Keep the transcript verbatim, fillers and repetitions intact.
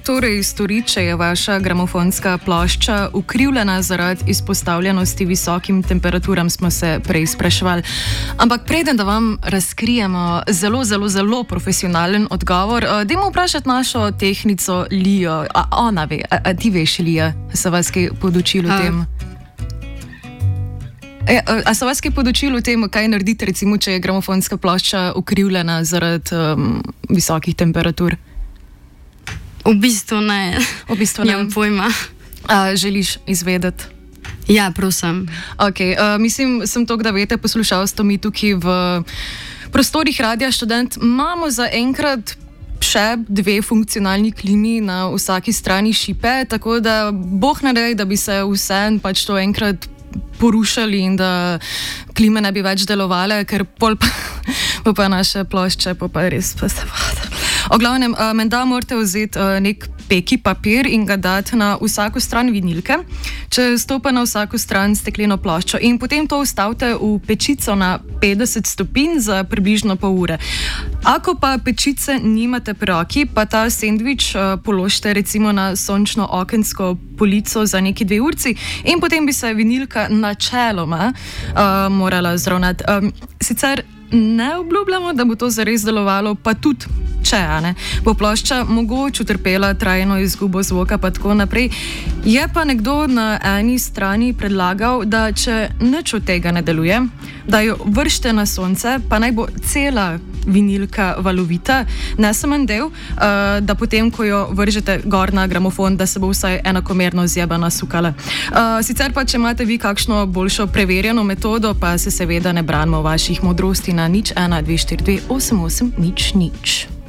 torej stori, če je vaša gramofonska plošča ukrivljena zaradi izpostavljenosti visokim temperaturam, smo se prej spraševali. Ampak preden da vam razkrijemo zelo, zelo, zelo profesionalen odgovor, dajmo vprašati našo tehnico Lijo. A ona ve, a, a ti veš, Lija, se vas kaj podučili o tem? E, a so vas kaj podučili o tem, kaj narediti, recimo, če je gramofonska plošča ukrivljena zaradi um, visokih temperatur? V bistvu ne. V bistvu ne. Nimam pojma. A, želiš izvedeti? Ja, prosim. Okay, uh, mislim, sem to, da veste, poslušalstvo mi tukaj v prostorih Radia Študent imamo za enkrat še dve funkcionalni klimi na vsaki strani šipe, tako da boh ne dej, da bi se vse pač to enkrat porušali in da klime ne bi več delovale, ker pol pa, pa naše plošče pa, pa res pa se vada. O glavnem, uh, menda morate vzeti uh, nek peki papir in ga dati na vsako stran vinilke, če stopa na vsako stran stekleno ploščo in potem to vstavite v pečico na petdeset stopinj za približno pol ure. Ako pa pečice nimate pri roki, pa ta sendvič uh, položite recimo na sončno okensko polico za neki dve urci in potem bi se vinilka načeloma uh, morala zravnati. Um, sicer ne obljubljamo, da bo to zares delovalo, pa tudi če, ne, bo plošča mogoče utrpela trajno izgubo zvoka pa tako naprej. Je pa nekdo na eni strani predlagal, da če nič od tega ne deluje, da jo vršite na sonce, pa naj bo cela vinilka valovita, ne samo en del, uh, da potem, ko jo vržete gor na gramofon, da se bo vsaj enakomerno zjeba nasukala. Uh, sicer pa, če imate vi kakšno boljšo preverjeno metodo, pa se seveda ne branimo vaših modrosti na nič ena dve štiri dve osem osem nič nič.